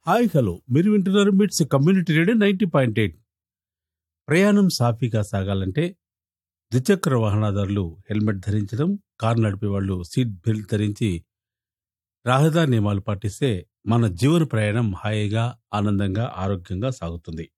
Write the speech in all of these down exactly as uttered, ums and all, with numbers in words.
Hi hello మీరు వింటున్నారు మిట్స్ community radio ninety point eight. ప్రయాణం సాఫీగా సాగాలంటే ద్విచక్ర వాహనదారులు హెల్మెట్ ధరించడం, కారు నడిపే వాళ్ళు సీట్ బెల్ట్ ధరించి రహదారి నియమాలు పాటిస్తే మన జీవన ప్రయాణం హాయిగా, ఆనందంగా, ఆరోగ్యంగా సాగుతుంది.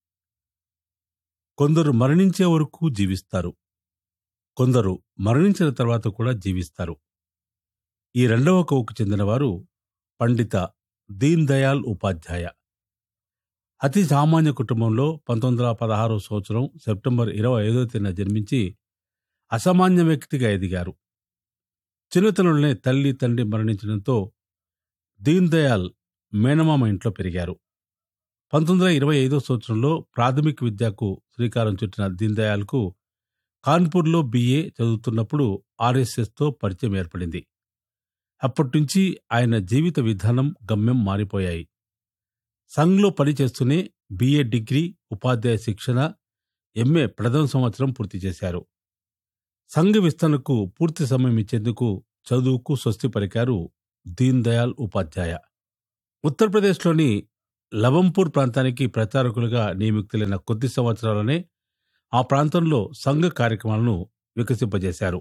కొందరు మరణించే వరకు జీవిస్తారు, కొందరు మరణించిన తర్వాత కూడా జీవిస్తారు. ఈ రెండవ కోవకు చెందినవారు పండిత దీన్ దయాళ్ ఉపాధ్యాయ. అతి సామాన్య కుటుంబంలో పంతొమ్మిది వందల పదహారవ సంవత్సరం సెప్టెంబర్ ఇరవై ఐదో తేదీన జన్మించి అసామాన్య వ్యక్తిగా ఎదిగారు. చిన్నతనంలోనే తల్లి తండ్రి మరణించడంతో దీన్ దయాళ్ మేనమామ ఇంట్లో పెరిగారు. పంతొమ్మిది వందల ఇరవై ఐదో సంవత్సరంలో ప్రాథమిక విద్యకు శ్రీకారం చుట్టిన దీన్ దయాళ్కు కాన్పూర్లో బిఏ చదువుతున్నప్పుడు ఆర్ఎస్ఎస్తో పరిచయం ఏర్పడింది. అప్పటినుంచి ఆయన జీవిత విధానం, గమ్యం మారిపోయాయి. సంఘ్లో పనిచేస్తూనే బిఏ డిగ్రీ, ఉపాధ్యాయ శిక్షణ, ఎంఏ ప్రథమ సంవత్సరం పూర్తి చేశారు. సంఘ విస్తరణకు పూర్తి సమయం ఇచ్చేందుకు చదువుకు స్వస్తి పలికారు దీన్ దయాళ్ ఉపాధ్యాయ. ఉత్తరప్రదేశ్లోని లవంపూర్ ప్రాంతానికి ప్రచారకులుగా నియమితులైన కొద్ది సంవత్సరాలనే ఆ ప్రాంతంలో సంఘ కార్యక్రమాలను వికసింపజేశారు.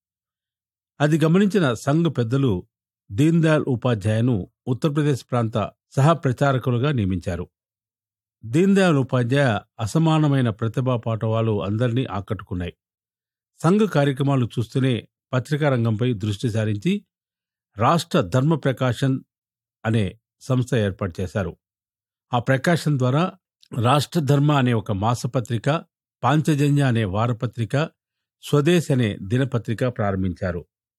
అది గమనించిన సంఘ పెద్దలు దీన్ దయాళ్ ఉపాధ్యాయను ఉత్తరప్రదేశ్ ప్రాంత సహ ప్రచారకులుగా నియమించారు. దీన్ దయాళ్ ఉపాధ్యాయ అసమానమైన ప్రతిభా పాఠవాలు అందరినీ ఆకట్టుకున్నాయి. సంఘ కార్యక్రమాలు చూస్తూనే పత్రికా రంగంపై దృష్టి సారించి రాష్ట్ర ధర్మ ప్రకాశన్ అనే సంస్థ ఏర్పాటు చేశారు. ఆ ప్రకాశన్ ద్వారా రాష్ట్ర ధర్మ అనే ఒక మాసపత్రిక, పాంచజన్య అనే వారపత్రిక, స్వదేశ్ అనే దినపత్రిక ప్రారంభించారు.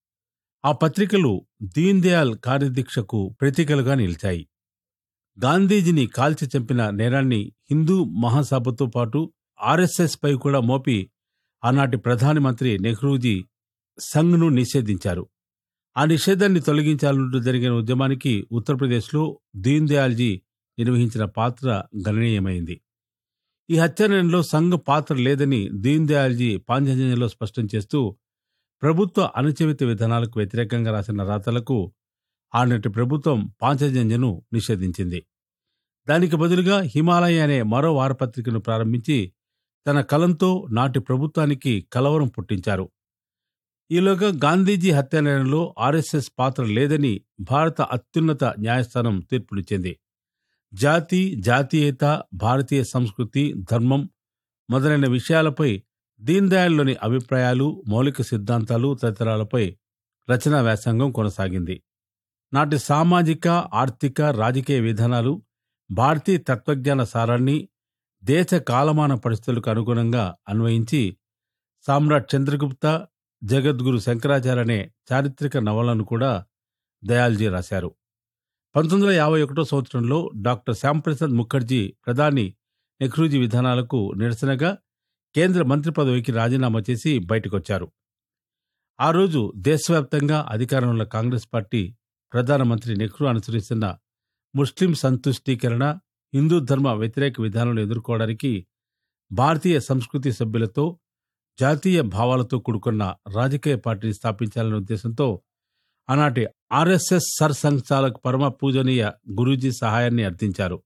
ఆ పత్రికలు దీన్ దయాళ్ కార్యదీక్షకు ప్రతీకలుగా నిలిచాయి. గాంధీజీని కాల్చి చంపిన నేరాన్ని హిందూ మహాసభతో పాటు ఆర్ఎస్ఎస్ పై కూడా మోపి ఆనాటి ప్రధానమంత్రి నెహ్రూజీ సంఘ్ను నిషేధించారు. ఆ నిషేధాన్ని తొలగించాలంటూ జరిగిన ఉద్యమానికి ఉత్తరప్రదేశ్లో దీన్ దయాళ్జీ నిర్వహించిన పాత్ర గణనీయమైంది. ఈ హత్యానంలో సంఘ్ పాత్ర లేదని దీన్ దయాళ్జీ పాంచజన్యలో స్పష్టం చేస్తూ ప్రభుత్వ అణచివేత విధానాలకు వ్యతిరేకంగా రాసిన రాతలకు ఆనాటి ప్రభుత్వం పాంచజన్యను నిషేధించింది. దానికి బదులుగా హిమాలయ అనే మరో వారపత్రికను ప్రారంభించి తన కలంతో నాటి ప్రభుత్వానికి కలవరం పుట్టించారు. ఈలోగా గాంధీజీ హత్యానేరంలో ఆర్ఎస్ఎస్ పాత్ర లేదని భారత అత్యున్నత న్యాయస్థానం తీర్పునిచ్చింది. జాతి, జాతీయత, భారతీయ సంస్కృతి, ధర్మం మొదలైన విషయాలపై దీన్ దయాళ్లోని అభిప్రాయాలు, మౌలిక సిద్ధాంతాలు తదితరాలపై రచనా వ్యాసంగం కొనసాగింది. నాటి సామాజిక, ఆర్థిక, రాజకీయ విధానాలు, భారతీయ తత్వజ్ఞాన సారాన్ని దేశ కాలమాన పరిస్థితులకు అనుగుణంగా అన్వయించి సామ్రాట్ చంద్రగుప్త, జగద్గురు శంకరాచార్య అనే చారిత్రక నవలను కూడా దయాళ్జీ రాశారు. పంతొమ్మిది వందల యాభై ఒకటో సంవత్సరంలో డాక్టర్ శ్యాంప్రసాద్ ముఖర్జీ ప్రధాని నెహ్రూజీ విధానాలకు నిరసనగా కేంద్ర మంత్రి పదవికి రాజీనామా చేసి బయటకొచ్చారు. ఆ రోజు దేశవ్యాప్తంగా అధికారంలో ఉన్న కాంగ్రెస్ పార్టీ ప్రధానమంత్రి నెహ్రూ అనుసరిస్తున్న ముస్లిం సంతుష్టీకరణ, హిందూ ధర్మ వ్యతిరేక విధానాలను ఎదుర్కోవడానికి భారతీయ సంస్కృతి సభ్యులతో, జాతీయ భావాలతో కూడుకున్న రాజకీయ పార్టీని స్థాపించాలనే ఉద్దేశంతో ఆనాటి ఆర్ఎస్ఎస్ సర్ సంఘచాలక్ పరమ పూజనీయ గురూజీ సహాయాన్ని అర్థించారు.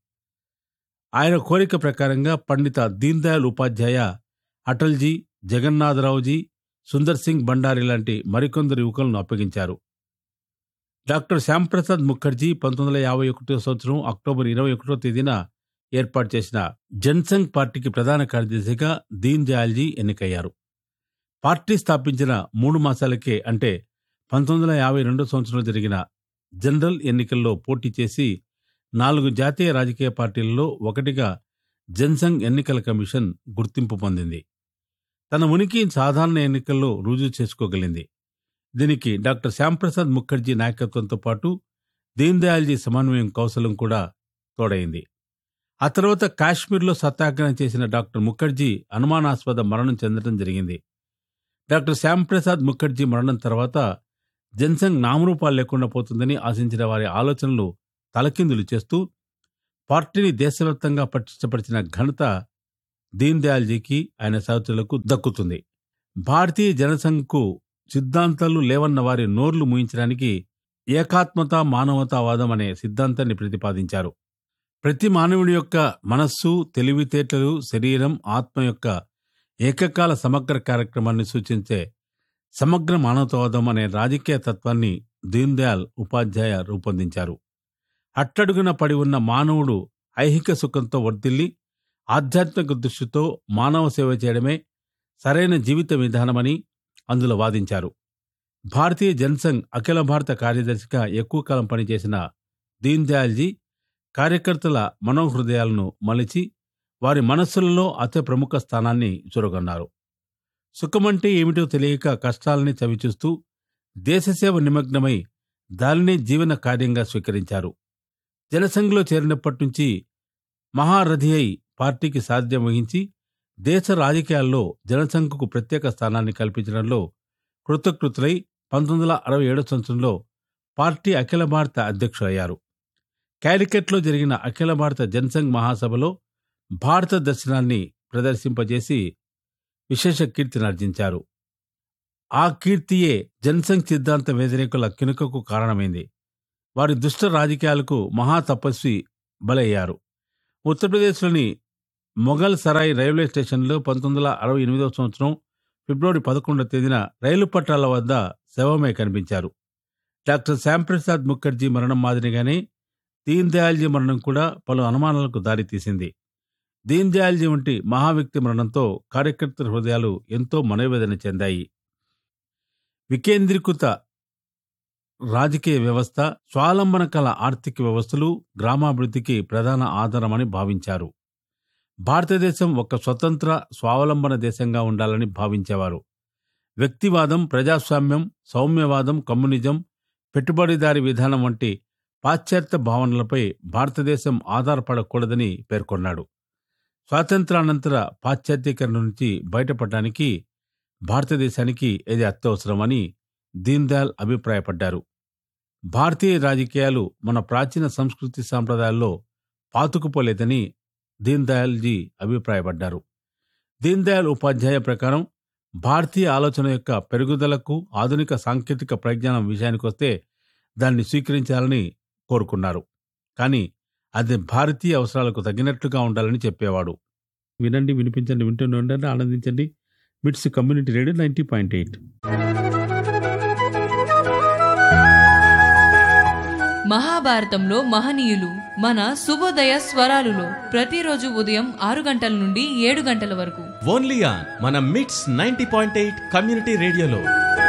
ఆయన కోరిక ప్రకారంగా పండిత దీన్ దయాళ్ ఉపాధ్యాయ అటల్జీ, జగన్నాథరావుజీ, సుందర్ సింగ్ బండారి లాంటి మరికొందరు యువకులను అప్పగించారు. డాక్టర్ శ్యాంప్రసాద్ ముఖర్జీ పంతొమ్మిది వందల యాభై ఒకటో సంవత్సరం అక్టోబర్ ఇరవై ఒకటో తేదీన ఏర్పాటు చేసిన జనసంఘ్ పార్టీకి ప్రధాన కార్యదర్శిగా దీన్ దయాళ్జీ ఎన్నికయ్యారు. పార్టీ స్థాపించిన మూడు మాసాలకే అంటే పంతొమ్మిది వందల యాభై రెండో సంవత్సరంలో జరిగిన జనరల్ ఎన్నికల్లో పోటీ చేసి నాలుగు జాతీయ రాజకీయ పార్టీలలో ఒకటిగా జనసంఘ్ ఎన్నికల కమిషన్ గుర్తింపు పొందింది. తన ఉనికి సాధారణ ఎన్నికల్లో రుజువు చేసుకోగలిగింది. దీనికి డాక్టర్ శ్యాంప్రసాద్ ముఖర్జీ నాయకత్వంతో పాటు దీన్ దయాళ్జీ సమన్వయం కౌశలం కూడా తోడైంది. ఆ తర్వాత కాశ్మీర్లో సత్యాగ్రహం చేసిన డాక్టర్ ముఖర్జీ అనుమానాస్పద మరణం చెందడం జరిగింది. డాక్టర్ శ్యాంప్రసాద్ ముఖర్జీ మరణం తర్వాత జనసంఘ్ నామరూపాలు లేకుండా పోతుందని ఆశించిన వారి ఆలోచనలు తలకిందులు చేస్తూ పార్టీని దేశవ్యాప్తంగా పటిష్టపరిచిన ఘనత దీన్ దయాళ్జీకి, ఆయన సహచరులకు దక్కుతుంది. భారతీయ జనసంఘ్కు సిద్ధాంతాలు లేవన్న వారి నోర్లు మూయించడానికి ఏకాత్మత, మానవతావాదం అనే సిద్ధాంతాన్ని ప్రతిపాదించారు. ప్రతి మానవుడి యొక్క మనస్సు, తెలివితేటలు, శరీరం, ఆత్మ యొక్క ఏకకాల సమగ్ర కార్యక్రమాన్ని సూచించే సమగ్ర మానవతావాదం అనే రాజకీయ తత్వాన్ని దీన్ దయాళ్ ఉపాధ్యాయ రూపొందించారు. అట్టడుగున పడి ఉన్న మానవుడు ఐహిక సుఖంతో వర్ధిల్లి ఆధ్యాత్మిక దృష్టితో మానవ సేవ చేయడమే సరైన జీవిత విధానమని అందులో వాదించారు. భారతీయ జనసంఘ్ అఖిల భారత కార్యదర్శిగా ఎక్కువ కాలం పనిచేసిన దీన్ దయాళ్జీ కార్యకర్తల మనోహృదయాలను మలిచి వారి మనస్సులలో అతి ప్రముఖ స్థానాన్ని చూరగొన్నారు. సుఖమంటే ఏమిటో తెలియక కష్టాలని చవిచూస్తూ దేశసేవ నిమగ్నమై దానినే జీవన కార్యంగా స్వీకరించారు. జనసంఘ్లో చేరినప్పటి నుంచి మహారథి అయి పార్టీకి సాధ్యం వహించి దేశ రాజకీయాల్లో జనసంఘ్కు ప్రత్యేక స్థానాన్ని కల్పించడంలో కృతకృతులై పంతొమ్మిది వందల అరవై ఏడో సంవత్సరంలో పార్టీ అఖిల భారత అధ్యక్షులయ్యారు. క్యాలికట్లో జరిగిన అఖిల భారత జనసంఘ్ మహాసభలో భారత దర్శనాన్ని ప్రదర్శింపజేసి విశేష కీర్తినార్జించారు. ఆ కీర్తియే జనసంఘ్ సిద్ధాంత వ్యతిరేకుల కినుకకు కారణమైంది. వారి దుష్ట రాజకీయాలకు మహా తపస్వి బలయ్యారు. ఉత్తరప్రదేశ్లోని మొఘల్ సరాయ్ రైల్వే స్టేషన్లో పంతొమ్మిది వందల అరవై ఎనిమిదవ సంవత్సరం ఫిబ్రవరి పదకొండవ తేదీన రైలు పట్టాల వద్ద శవమై కనిపించారు. డాక్టర్ శ్యాంప్రసాద్ ముఖర్జీ మరణం మాదిరిగానే దీన్ దయాళ్జీ మరణం కూడా పలు అనుమానాలకు దారితీసింది. దీన్ దయాళ్జీ వంటి మహావ్యక్తి మరణంతో కార్యకర్తల హృదయాలు ఎంతో మనోవేదన చెందాయి. వికేంద్రీకృత రాజకీయ వ్యవస్థ, స్వావలంబన కల ఆర్థిక వ్యవస్థలు గ్రామాభివృద్ధికి ప్రధాన ఆధారమని భావించారు. భారతదేశం ఒక స్వతంత్ర స్వావలంబన దేశంగా ఉండాలని భావించేవారు. వ్యక్తివాదం, ప్రజాస్వామ్యం, సౌమ్యవాదం, కమ్యూనిజం, పెట్టుబడిదారీ విధానం వంటి పాశ్చాత్య భావనలపై భారతదేశం ఆధారపడకూడదని పేర్కొన్నాడు. స్వాతంత్రానంతర పాశ్చాత్యీకరణ నుంచి బయటపడటానికి భారతదేశానికి ఇది అత్యవసరమని దీన్ దయాళ్ అభిప్రాయపడ్డారు. భారతీయ రాజకీయాలు మన ప్రాచీన సంస్కృతి సాంప్రదాయాల్లో పాతుకుపోలేదని దీన్ దయాళ్జీ అభిప్రాయపడ్డారు. దీన్ దయాళ్ ఉపాధ్యాయ ప్రకారం భారతీయ ఆలోచన యొక్క పెరుగుదలకు ఆధునిక సాంకేతిక పరిజ్ఞానం విషయానికొస్తే దాన్ని స్వీకరించాలని కోరుకున్నారు. కానీ అది భారతీయ అవసరాలకు తగినట్లుగా ఉండాలని చెప్పేవాడు. వినండి, వినిపించండి, వింటూనే ఉండండి, ఆనందించండి. మిట్స్ community radio ninety point eight. మహాభారతంలో మహనీయులు మన శుభోదయ స్వరాలులో ప్రతిరోజు ఉదయం ఆరు గంటల నుండి ఏడు గంటల వరకు ఓన్లీ ఆన్ మన మిట్స్ నైంటీ పాయింట్ ఎయిట్ కమ్యూనిటీ రేడియోలో.